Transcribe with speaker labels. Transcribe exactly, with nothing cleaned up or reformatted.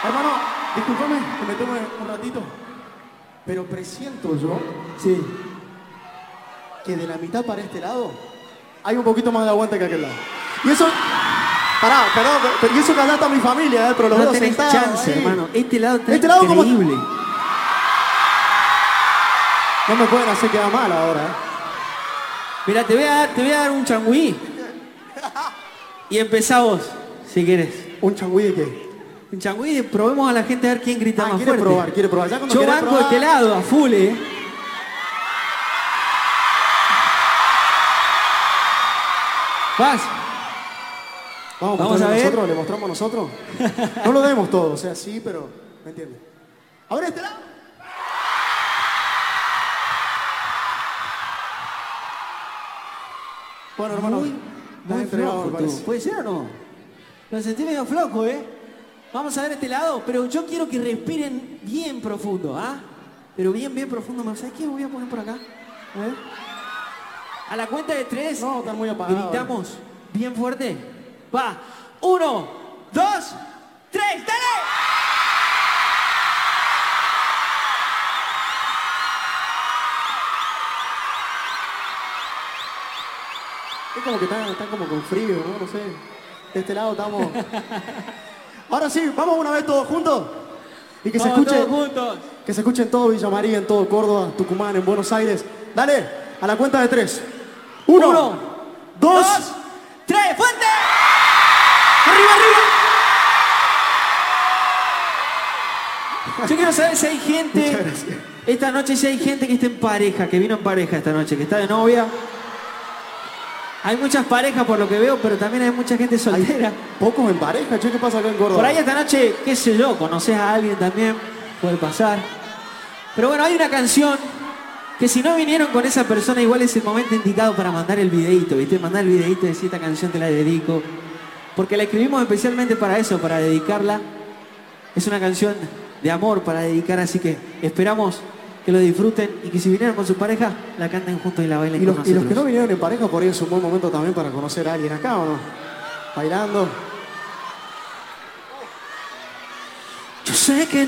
Speaker 1: Hermano, discúlpame que me tome un ratito, pero presiento yo
Speaker 2: Sí.
Speaker 1: que de la mitad para este lado hay un poquito más de aguante que aquel lado. Y eso... Pará, perdón, pero y eso que acá está mi familia, ¿eh? Pero los
Speaker 2: No
Speaker 1: veo
Speaker 2: tenés
Speaker 1: sentados
Speaker 2: chance,
Speaker 1: ahí.
Speaker 2: hermano. Este lado está
Speaker 1: Este lado como-
Speaker 2: increíble.
Speaker 1: No me pueden hacer quedar mal ahora, ¿eh?
Speaker 2: Mira, te voy a dar, te voy a dar un changüí. Y empezá vos, si querés.
Speaker 1: ¿Un changüí de qué?
Speaker 2: Un changüí, probemos a la gente a ver quién grita
Speaker 1: Ah,
Speaker 2: más
Speaker 1: quiere
Speaker 2: fuerte.
Speaker 1: probar, quiere probar. Ya cuando
Speaker 2: Yo
Speaker 1: querés
Speaker 2: banco
Speaker 1: probar-
Speaker 2: este lado, a full, eh. Vas.
Speaker 1: Vamos,
Speaker 2: Vamos
Speaker 1: a
Speaker 2: a ver.
Speaker 1: nosotros, le mostramos nosotros. No lo demos todo, o sea, sí, pero ¿me entiendes? Ahora este lado. Bueno, hermano,
Speaker 2: Muy,
Speaker 1: estás
Speaker 2: muy
Speaker 1: entregado,
Speaker 2: flojo
Speaker 1: me
Speaker 2: tú.
Speaker 1: parece.
Speaker 2: ¿Puede ser o no? Lo sentí medio flojo, ¿eh? Vamos a ver este lado, pero yo quiero que respiren bien profundo, ¿ah? Pero bien, bien profundo. ¿Sabes qué? Me voy a poner por acá. A ver. A la cuenta de tres,
Speaker 1: No, están muy apagados.
Speaker 2: gritamos bien fuerte. Va. Uno, dos, tres, ¡dale!
Speaker 1: Es como que están, están como con frío, ¿no? No sé. De este lado estamos... Ahora sí, vamos una vez todos juntos. Y que se
Speaker 2: Vamos
Speaker 1: escuche...
Speaker 2: todos juntos.
Speaker 1: Que se escuche en todo Villa María, en todo Córdoba, Tucumán, en Buenos Aires. Dale, a la cuenta de tres. Uno,
Speaker 2: Uno,
Speaker 1: dos,
Speaker 2: dos, tres, fuerte. Arriba, arriba. Yo quiero saber si hay gente,
Speaker 1: Muchas gracias.
Speaker 2: esta noche si hay gente que está en pareja, que vino en pareja esta noche, que está de novia. Hay muchas parejas por lo que veo, pero también hay mucha gente soltera.
Speaker 1: pocos en pareja, che, ¿qué pasa acá en Córdoba?
Speaker 2: Por ahí esta noche, qué sé yo, conoces a alguien también, puede pasar. Pero bueno, hay una canción que si no vinieron con esa persona, igual es el momento indicado para mandar el videíto, ¿viste? Mandar el videíto y decir, esta canción te la dedico. Porque la escribimos especialmente para eso, para dedicarla. Es una canción de amor para dedicar, así que esperamos que lo disfruten y que si vinieron con su pareja, la canten juntos y la bailen
Speaker 1: Y
Speaker 2: con
Speaker 1: los, y
Speaker 2: nosotros.
Speaker 1: los que no vinieron en pareja, por ahí es un buen momento también para conocer a alguien acá, ¿o no? Bailando.
Speaker 2: Yo sé que